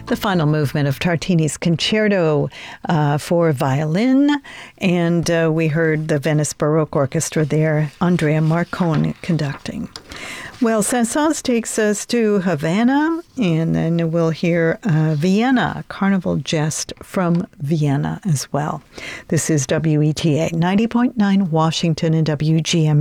The final movement of Tartini's Concerto for violin, and we heard the Venice Baroque Orchestra there, Andrea Marcon conducting. Well, Saint-Saëns takes us to Havana, and then we'll hear Vienna, Carnival Jest from Vienna as well. This is WETA 90.9 Washington and WGM